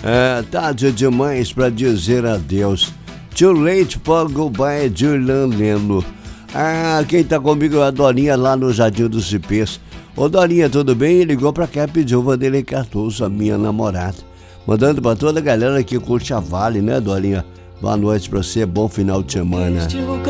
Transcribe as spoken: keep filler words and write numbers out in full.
É, tarde demais pra dizer adeus. Too late for goodbye, Julian Leno. Ah, quem tá comigo é a Dorinha lá no Jardim dos Cipês. Ô Dorinha, tudo bem? Ligou pra cá e pediu o Vanderlei Cardoso, a minha namorada. Mandando pra toda a galera que curte a Vale, né, Dorinha? Boa noite pra você, bom final de semana.